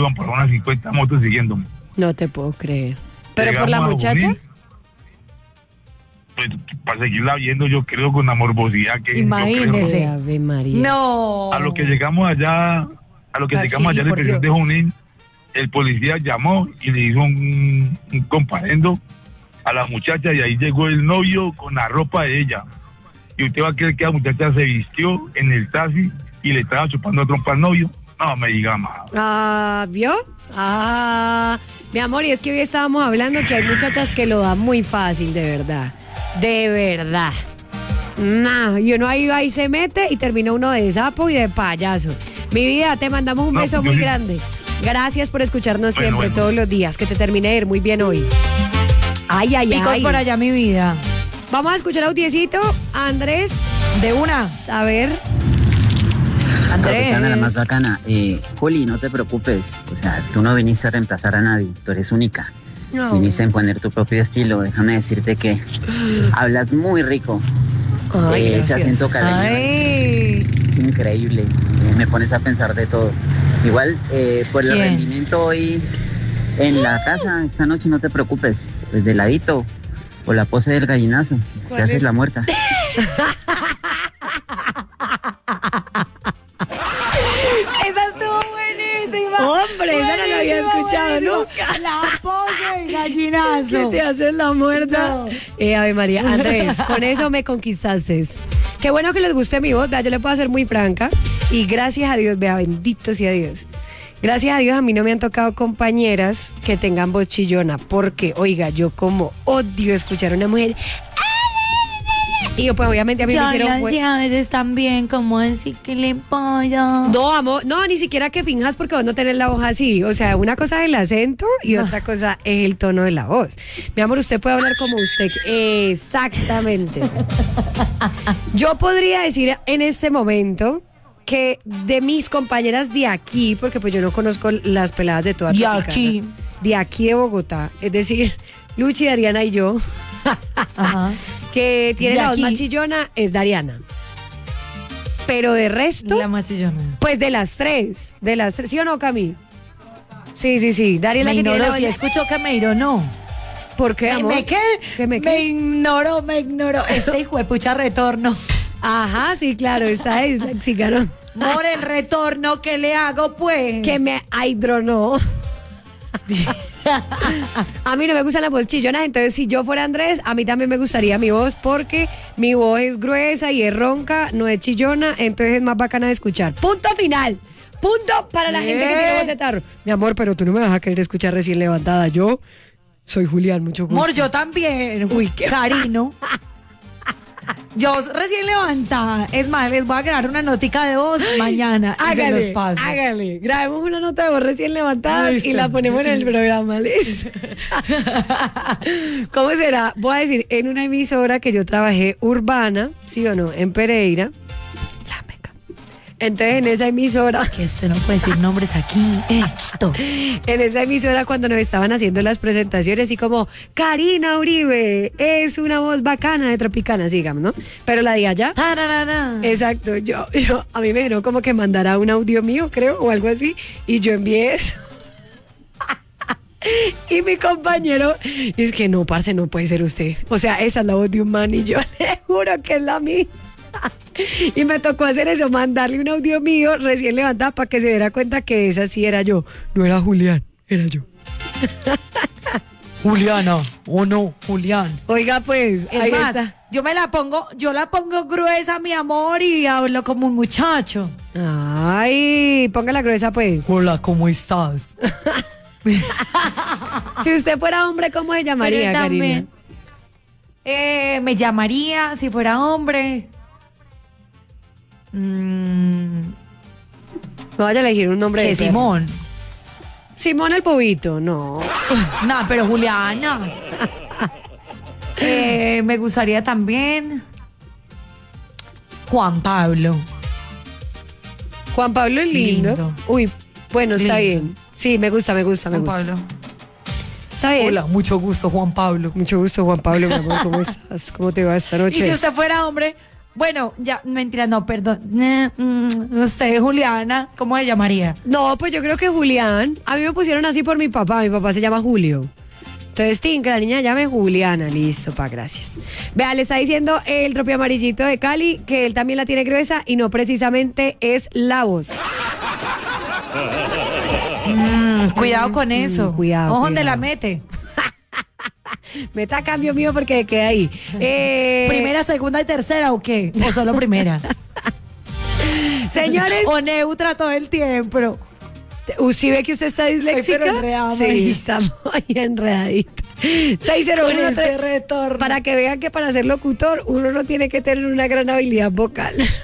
iban por unas 50 motos siguiéndome. No te puedo creer. ¿Pero por la Llegamos a muchacha? Junín, pues para seguirla viendo, yo creo, con la morbosidad que Imagínese. Ave María. No. a lo que llegamos allá, Sí, en la por estación de Dios. Junín, el policía llamó y le hizo un comparendo a la muchacha, y ahí llegó el novio con la ropa de ella. Y usted va a creer que la muchacha se vistió en el taxi y le estaba chupando trompa al novio. No me diga más. Ah, ¿vio? Ah, mi amor, y es que hoy estábamos hablando que hay muchachas que lo dan muy fácil, de verdad. De verdad. Nah, y uno ahí se mete y termina uno de sapo y de payaso. Mi vida, te mandamos un No, beso yo muy sí. grande. Gracias por escucharnos Bueno, siempre, bueno. todos los días. Que te termine de ir muy bien hoy. Ay, ay, Picos ay. por allá, mi vida. Vamos a escuchar audiecito. Andrés. De una. A ver. Capitana, la más Andrés. bacana. Juli, no te preocupes. O sea, tú no viniste a reemplazar a nadie. Tú eres única. No. Viniste a imponer tu propio estilo. Déjame decirte que hablas muy rico. Ay, Ese gracias. acento caleño Ay. es increíble. Me pones a pensar de todo. Igual, por el ¿Quién? rendimiento hoy en la casa, esta noche no te preocupes. Pues de ladito. O la pose del gallinazo. Te ¿Cuál haces es? la muerta. Esa estuvo buenísima. Hombre, esa no la había escuchado nunca. La pose del gallinazo. ¿Qué te haces la muerta? No. Ave María, Andrés, con eso me conquistaste. Qué bueno que les guste mi voz, vea, yo le puedo hacer muy franca. Y gracias a Dios, vea, bendito sea Dios. Gracias a Dios a mí no me han tocado compañeras que tengan voz chillona, porque, oiga, yo como odio escuchar a una mujer. Y yo, pues obviamente a mí me hicieron... a veces también, como decir que le pollo. No, amor, no, ni siquiera que finjas porque vos no tenés la voz así. O sea, una cosa es el acento y otra cosa es el tono de la voz. Mi amor, usted puede hablar como usted. Exactamente. Yo podría decir en este momento que de mis compañeras de aquí, porque pues yo no conozco las peladas de toda De Tropicana, aquí. de aquí de Bogotá, es decir, Luchi, Dariana y yo, Ajá. que tiene De la voz aquí. más chillona, es Dariana. Pero de resto... La machillona. Pues de las tres, ¿sí o no, Cami? Sí, Daria es la Me que tiene la ignoró, si voz- escuchó que me no. ¿Por qué, amor? ¿Me qué? ¿Qué me qué? Me ignoró. Este hijo de pucha retorno. Ajá, sí, claro, esa es la chica, Por el retorno, ¿qué le hago, pues? que me aidronó. A mí no me gustan las voz chillonas, entonces si yo fuera Andrés, a mí también me gustaría mi voz porque mi voz es gruesa y es ronca, no es chillona, entonces es más bacana de escuchar. Punto final. Punto para la gente que tiene voz de tarro. Mi amor, pero tú no me vas a querer escuchar recién levantada. Yo soy Julián, mucho gusto. Amor, yo también. Uy, qué Carino. Yo recién levantada. Es más, les voy a grabar una notica de voz mañana. Y se los paso. Hágale. Grabemos una nota de voz recién levantada Listo. y la ponemos en el programa, ¿listo? ¿Cómo será? Voy a decir, en una emisora que yo trabajé urbana, ¿sí o no? En Pereira. La Meca. Entonces, en esa emisora... Que usted no puede decir nombres aquí. Esto. En esa emisora cuando nos estaban haciendo las presentaciones y como Karina Uribe es una voz bacana de Tropicana, digamos, ¿no? Pero la de allá, Tararara. exacto, a mí me dijeron como que mandara un audio mío, creo, o algo así, y yo envié eso. Y mi compañero es que no, parce, no puede ser usted. O sea, esa es la voz de un man y yo le juro que es la mía. Y me tocó hacer eso, mandarle un audio mío recién levantada para que se diera cuenta que esa sí era yo. No era Julián, era yo. Juliana, o no, Julián. Oiga, pues, Es ahí más, está. yo la pongo gruesa, mi amor, y hablo como un muchacho. Ay, póngala gruesa, pues. Hola, ¿cómo estás? Si usted fuera hombre, ¿cómo se llamaría, Pero Karina? también, me llamaría, si fuera hombre. No vaya a elegir un nombre Que de perro. Simón. Simón el bobito, no. No, pero Juliana. Me gustaría también Juan Pablo. Juan Pablo es lindo. Lindo. Uy, bueno, está Lindo. bien. Sí, me gusta. Juan Pablo. Está bien. Hola, mucho gusto, Juan Pablo. Mucho gusto, Juan Pablo, mi amor. ¿Cómo estás? ¿Cómo te va esta Y noche? si usted fuera hombre, Bueno, ya, mentira, no, perdón. Usted, Juliana, ¿cómo se llamaría? No, pues yo creo que Julián. A mí me pusieron así por mi papá. Mi papá se llama Julio. Entonces, que la niña llame Juliana. Listo, gracias. Vea, le está diciendo el tropi amarillito de Cali que él también la tiene gruesa y no precisamente es la voz. Cuidado con eso. Cuidado. Ojo donde la mete. Meta a cambio mío porque queda ahí. ¿Primera, segunda y tercera o qué? ¿O solo primera? Señores. O neutra todo el tiempo. ¿Sí ve que usted está disléxica? Pero enredada, sí, María. estamos ahí enredaditos. 601 Con este retorno. para que vean que para ser locutor uno no tiene que tener una gran habilidad vocal.